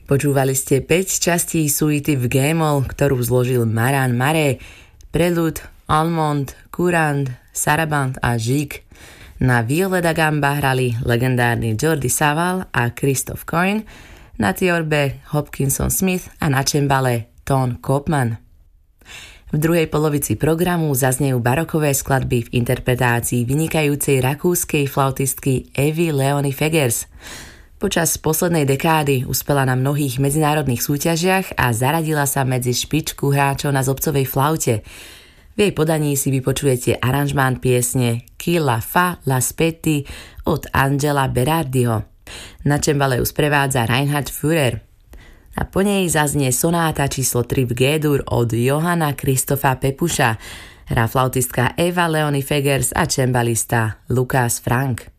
Počúvali ste 5 častí suity v G-moll, ktorú zložil Maran Mare, prelude, Almond, Courant, Saraband a Gigue. Na viole da gamba hrali legendárny Jordi Savall a Christoph Coyne, na tiorbe Hopkinson Smith a na čembale Ton Koopman. V druhej polovici programu zaznejú barokové skladby v interpretácii vynikajúcej rakúskej flautistky Evy Leonie Fegers. Počas poslednej dekády uspela na mnohých medzinárodných súťažiach a zaradila sa medzi špičku hráčov na zobcovej flaute. V jej podaní si vypočujete aranžmán piesne Chi la fa l'aspetti od Angela Berardiho. Na čembale ju sprevádza Reinhard Führer. A po nej zaznie sonáta číslo 3 v G-dur od Johanna Christopha Pepuša, hrá flautistka Eva Leonie Fegers a čembalista Lukas Frank.